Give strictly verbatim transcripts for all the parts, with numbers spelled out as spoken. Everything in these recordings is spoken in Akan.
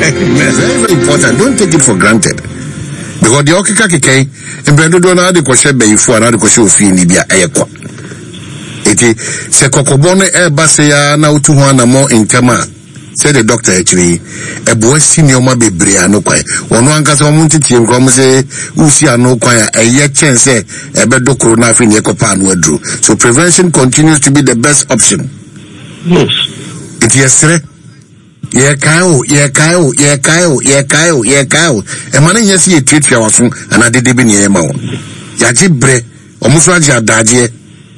Very, very important. Don't take it for granted. Because the okika keke, in Brando na de kwashe beyifu na de kwashe ofi ni bia eyekwa. Eti se kokobone e base ya na utu ho na mo intema. Say the doctor actually a boy senior ma bebre ano kwai. Ono anka se mo ntiti nko mo se usi ano kwai a ye chance e be dokoro na afi ne kopa anu adru. So prevention continues to be the best option. Yes. It yesre. Ye kayo, ye kayo, ye kayo, ye kayo, ye kayo. E man yesi ye treat ya waso ana de de bi ne ma wo. Ya jibre, omo so aja daje.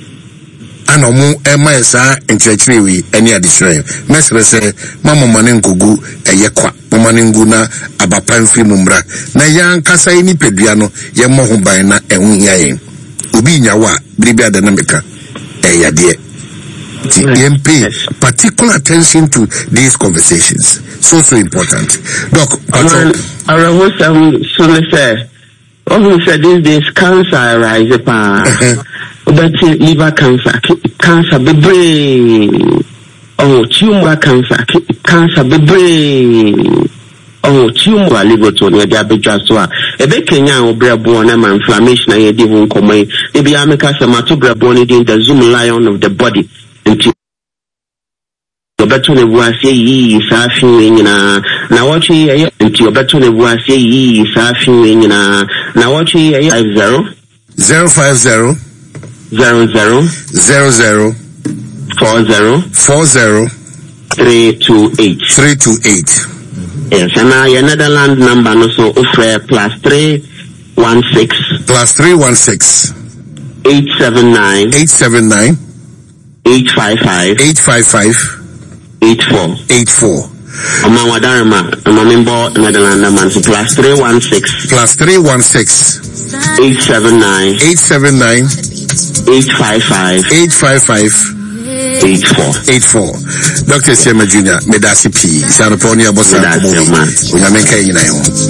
Ano mu ema esa enchechire wi eni adisre mesre se mama manenkogu eyekwa mama nengu na abapan fi mumra na yan kasa ni pedua no ye mo ho ban na ehun ya yen obi nyawa bribia da na meka eyade ti M P particular attention to these conversations, so so important. Doc I will some soon say oh said these days cancer arise pa but liver cancer cancer be brain oh tumor cancer cancer be brain oh tumor liver to ne dia be dwa so a e be kenya obrabo na ma inflammation na ye di ho nkomai e bia meka se ma to brabo ne di the zoom lion of the body until obeto ne buase yi safi nyina na wachi ye until obeto ne buase yi safi nyina na wachi ye five zero zero five zero zero zero zero zero four zero four zero three two eight three two eight. Yes, and now your Netherlands number no so offer plus three one six plus three one six eight seven nine eight seven nine eight five five eight five five eight four eight four. Oma wadarma ama member Netherlands number so plus three one six plus three one six eight seven nine eight seven nine eight five five eight five five eight four eight four. Doctor Siema Junior Medasi P. Sanaponi Abosa Komobi. Unyamenka yinayo.